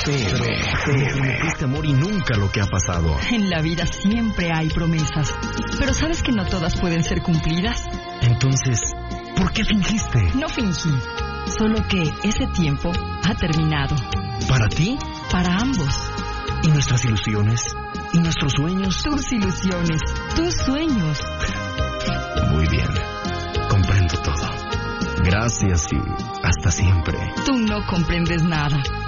Me prometiste amor y nunca lo que ha pasado. En la vida siempre hay promesas, pero ¿sabes que no todas pueden ser cumplidas? Entonces, ¿por qué fingiste? No fingí, solo que ese tiempo ha terminado. ¿Para ti? Para ambos. ¿Y nuestras ilusiones? ¿Y nuestros sueños? Tus ilusiones, tus sueños. Muy bien, comprendo todo. Gracias y hasta siempre. Tú no comprendes nada.